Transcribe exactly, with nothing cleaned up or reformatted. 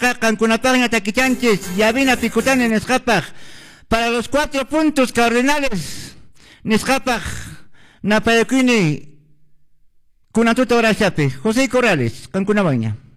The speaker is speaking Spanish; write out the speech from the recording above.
Kankunapagna taquichanches, Yavina Picután en Escapaj. Para los cuatro puntos cardinales, Nescapaj, Napayakuni, Kunatuta Orachape, José Corrales, Cancunabaña.